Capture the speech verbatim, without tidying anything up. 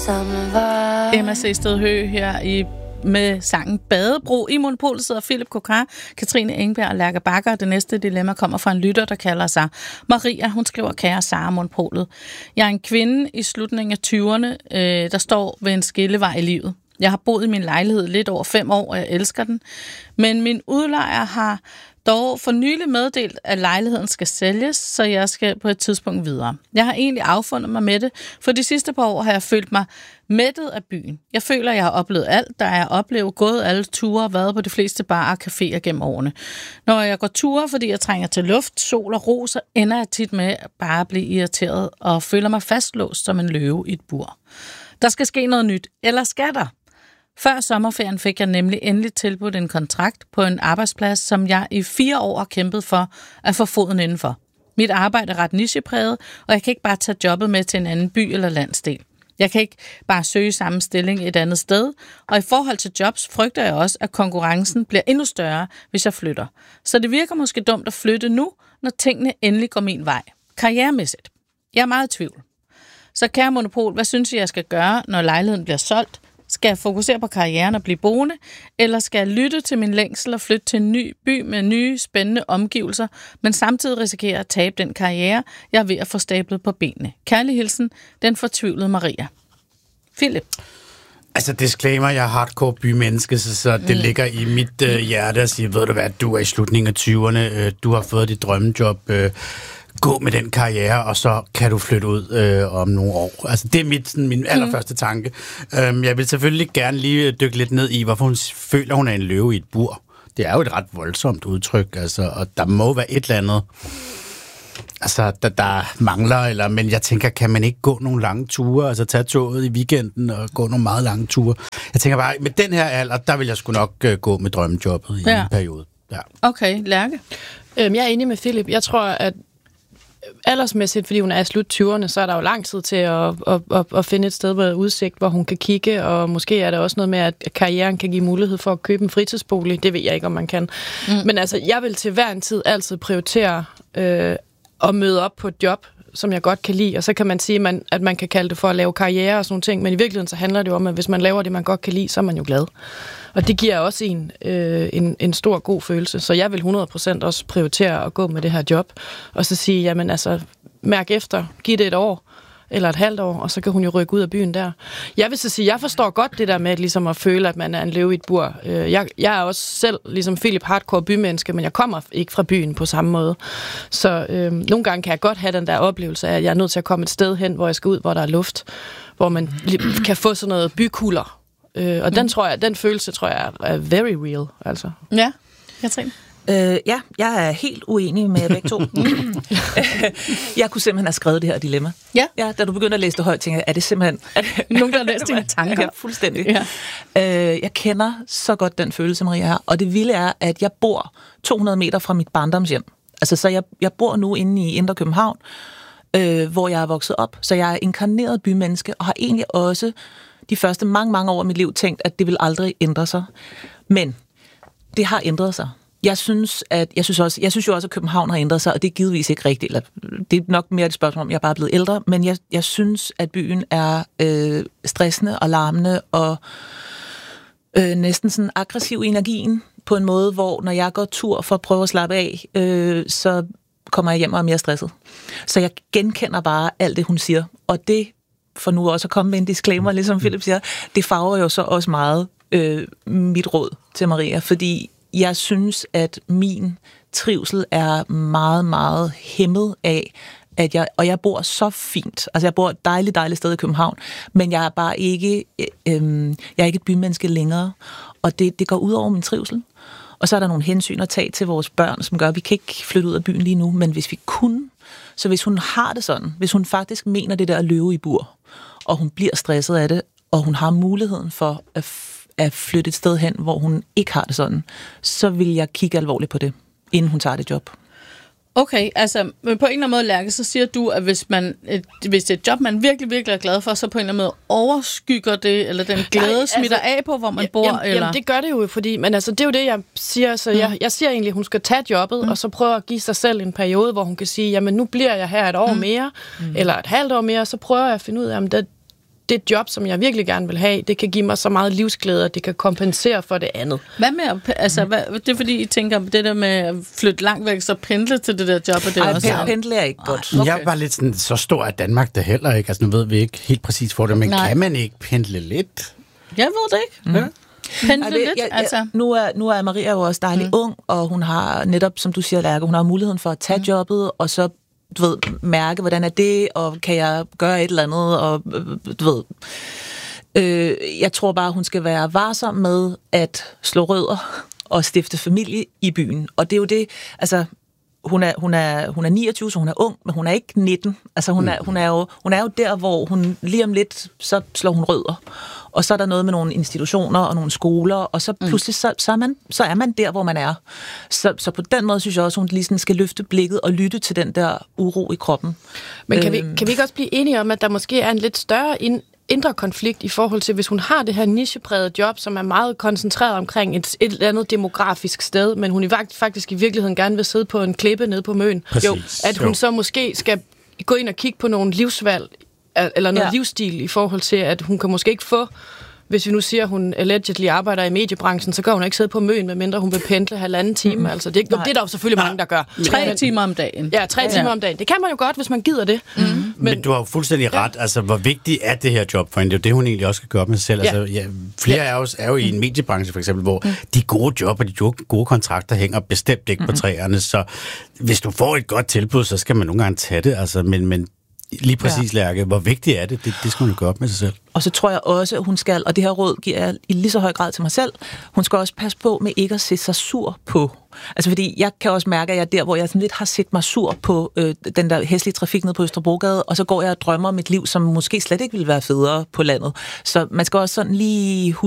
Emma C. Stedhø her i med sangen Badebro. I Monopolet sidder Philip Kokar, Katrine Engberg og Lærke Bakker. Det næste dilemma kommer fra en lytter, der kalder sig Maria. Hun skriver: Kære Sara Monopolet. Jeg er en kvinde i slutningen af tyverne, øh, der står ved en skillevej i livet. Jeg har boet i min lejlighed lidt over fem år, og jeg elsker den. Men min udlejer har dog for nylig meddelt, at lejligheden skal sælges, så jeg skal på et tidspunkt videre. Jeg har egentlig affundet mig med det, for de sidste par år har jeg følt mig mættet af byen. Jeg føler, at jeg har oplevet alt, der er oplevet, gået alle ture og været på de fleste barer og caféer gennem årene. Når jeg går ture, fordi jeg trænger til luft, sol og ro, så ender jeg tit med bare at blive irriteret og føler mig fastlåst som en løve i et bur. Der skal ske noget nyt, eller skal der? Før sommerferien fik jeg nemlig endelig tilbudt en kontrakt på en arbejdsplads, som jeg i fire år har kæmpet for at få foden indenfor. Mit arbejde er ret nichepræget, og jeg kan ikke bare tage jobbet med til en anden by eller landsdel. Jeg kan ikke bare søge samme stilling et andet sted, og i forhold til jobs frygter jeg også, at konkurrencen bliver endnu større, hvis jeg flytter. Så det virker måske dumt at flytte nu, når tingene endelig går min vej. Karrieremæssigt. Jeg er meget i tvivl. Så kære Monopol, hvad synes I, jeg skal gøre, når lejligheden bliver solgt? Skal jeg fokusere på karrieren og blive boende, eller skal jeg lytte til min længsel og flytte til en ny by med nye, spændende omgivelser, men samtidig risikere at tabe den karriere, jeg er ved at få stablet på benene? Kærlig hilsen, den fortvivlede Maria. Philip? Altså, disclaimer, jeg er hardcore bymenneske, så, så det mm. ligger i mit øh, hjerte at sige, ved du hvad, du er i slutningen af tyverne, øh, du har fået dit drømmejob, øh, gå med den karriere, og så kan du flytte ud øh, om nogle år. Altså, det er mit, sådan, min allerførste mm. tanke. Um, jeg vil selvfølgelig gerne lige dykke lidt ned i, hvorfor hun føler, hun er en løve i et bur. Det er jo et ret voldsomt udtryk, altså, og der må være et eller andet, altså, der, der mangler, eller, men jeg tænker, kan man ikke gå nogle lange ture, altså tage toget i weekenden og gå nogle meget lange ture? Jeg tænker bare, med den her alder, der vil jeg sgu nok uh, gå med drømmejobbet i ja. en periode. Ja. Okay, Lærke? Øhm, jeg er enig med Philip. Jeg tror, at aldersmæssigt, fordi hun er i slut tyverne, så er der jo lang tid til at, at, at, at finde et sted med udsigt, hvor hun kan kigge, og måske er der også noget med, at karrieren kan give mulighed for at købe en fritidsbolig. Det ved jeg ikke, om man kan. Mm. Men altså, jeg vil til hver en tid altid prioritere øh, at møde op på et job, som jeg godt kan lide, og så kan man sige, at man, at man kan kalde det for at lave karriere og sådan nogle ting, men i virkeligheden så handler det jo om, at hvis man laver det, man godt kan lide, så er man jo glad. Og det giver også en, øh, en, en stor god følelse. Så jeg vil hundrede procent også prioritere at gå med det her job, og så sige, jamen altså, mærk efter, giv det et år, eller et halvt år, og så kan hun jo rykke ud af byen der. Jeg vil så sige, jeg forstår godt det der med ligesom at føle, at man er en løve i et bur. Jeg, jeg er også selv, ligesom Philip, hardcore bymenneske, men jeg kommer ikke fra byen på samme måde. Så øh, nogle gange kan jeg godt have den der oplevelse af, at jeg er nødt til at komme et sted hen, hvor jeg skal ud, hvor der er luft, hvor man kan få sådan noget bykulder. Øh, og mm. den tror jeg, den følelse tror jeg er very real, altså. Ja, Katrine? Øh, ja, jeg er helt uenig med begge to. Jeg kunne simpelthen have skrevet det her dilemma. Ja. Ja, da du begyndte at læse det højt, tænkte jeg, er det simpelthen... Er det, nogen, der har læst dine tanker? Ja, fuldstændig. Ja. Øh, jeg kender så godt den følelse, Maria har, og det vilde er, at jeg bor to hundrede meter fra mit barndomshjem. Altså, så jeg, jeg bor nu inde i Indre København, øh, hvor jeg er vokset op. Så jeg er inkarneret bymenneske, og har egentlig også de første mange, mange år af mit liv tænkt, at det vil aldrig ændre sig. Men det har ændret sig. Jeg synes, at, jeg, synes også, jeg synes jo også, at København har ændret sig, og det er givetvis ikke rigtigt. Eller, det er nok mere et spørgsmål om, jeg er bare blevet ældre, men jeg, jeg synes, at byen er øh, stressende og larmende og øh, næsten sådan aggressiv i energien på en måde, hvor når jeg går tur for at prøve at slappe af, øh, så kommer jeg hjem og er mere stresset. Så jeg genkender bare alt det, hun siger, og det, for nu også at komme med en disclaimer, ligesom Philip siger, det farver jo så også meget øh, mit råd til Maria, fordi jeg synes, at min trivsel er meget, meget hæmmet af, at jeg, og jeg bor så fint. Altså, jeg bor et dejligt, dejligt sted i København, men jeg er bare ikke, øh, jeg er ikke et bymenneske længere, og det, det går ud over min trivsel. Og så er der nogle hensyn at tage til vores børn, som gør, at vi kan ikke flytte ud af byen lige nu, men hvis vi kunne, så hvis hun har det sådan, hvis hun faktisk mener det der at løbe i bur, og hun bliver stresset af det, og hun har muligheden for at at flytte et sted hen, hvor hun ikke har det sådan, så vil jeg kigge alvorligt på det, inden hun tager det job. Okay, altså på en eller anden måde, Lærke, så siger du, at hvis, man, et, hvis det er et job, man virkelig, virkelig er glad for, så på en eller anden måde overskygger det, eller den glæde Nej, altså, smitter af på, hvor man bor? Jamen, eller? jamen, det gør det jo, fordi, men altså, det er jo det, jeg siger, så mm. jeg, jeg siger egentlig, at hun skal tage jobbet, mm. og så prøve at give sig selv en periode, hvor hun kan sige, jamen nu bliver jeg her et år mm. mere, mm. eller et halvt år mere, så prøver jeg at finde ud af, om det det job, som jeg virkelig gerne vil have, det kan give mig så meget livsglæde, at det kan kompensere for det andet. Hvad med at, altså, hvad, det er fordi, I tænker det der med at flytte langt væk, så pendle til det der job, og det Ej, også pen- pendle er ikke godt. Okay. Jeg er bare lidt sådan, så stor er Danmark der heller ikke. Altså, nu ved vi ikke helt præcis for det, men Nej. kan man ikke pendle lidt? Jeg ved det ikke. Mm. Pendle det, lidt, jeg, jeg, altså. Nu er, nu er Maria jo også dejlig mm. ung, og hun har netop, som du siger, Lærke, hun har muligheden for at tage mm. jobbet, og så du ved, mærke, hvordan er det, og kan jeg gøre et eller andet, og du ved... Øh, jeg tror bare, hun skal være varsom med at slå rødder og stifte familie i byen. Og det er jo det, altså... Hun er, hun, er, hun er niogtyve, så hun er ung, men hun er ikke nitten. Altså, hun, er, hun, er jo, hun er jo der, hvor hun lige om lidt, så slår hun rødder. Og så er der noget med nogle institutioner og nogle skoler, og så pludselig, så, så, er, man, så er man der, hvor man er. Så, så på den måde synes jeg også, hun lige sådan skal løfte blikket og lytte til den der uro i kroppen. Men kan, øhm. vi, kan vi ikke også blive enige om, at der måske er en lidt større ind, indre konflikt i forhold til, hvis hun har det her nicheprægede job, som er meget koncentreret omkring et, et eller andet demografisk sted, men hun i faktisk i virkeligheden gerne vil sidde på en klippe nede på Møn. Jo, at hun jo. så måske skal gå ind og kigge på nogle livsvalg, eller noget ja. livsstil i forhold til, at hun kan måske ikke få, hvis vi nu siger, at hun allegedly arbejder i mediebranchen, så kan hun ikke sidde på Møn, medmindre hun vil pendle halvanden time. Mm. Altså, det, det er der jo selvfølgelig mange, der gør. Tre timer om dagen. Ja, tre ja. timer om dagen. Det kan man jo godt, hvis man gider det. Mm. Men, Men du har jo fuldstændig ret. Ja. Altså, hvor vigtigt er det her job for hende? Det er jo det, hun egentlig også skal gøre med sig selv. Ja. Altså, ja, flere ja. af os er jo i en mediebranche, for eksempel, hvor mm. de gode job og de gode kontrakter hænger bestemt ikke mm. på træerne. Så hvis du får et godt tilbud, så skal man nogle gange tage det. Altså, men, men lige præcis, ja. Lærke, hvor vigtigt er det? Det, det skal hun jo gøre op med sig selv. Og så tror jeg også, at hun skal, og det her råd giver jeg i lige så høj grad til mig selv, hun skal også passe på med ikke at se sig sur på. Altså fordi jeg kan også mærke, at jeg er der, hvor jeg sådan lidt har set mig sur på øh, den der hæslige trafik nede på Østerbrogade, og så går jeg og drømmer om et liv, som måske slet ikke ville være federe på landet. Så man skal også sådan lige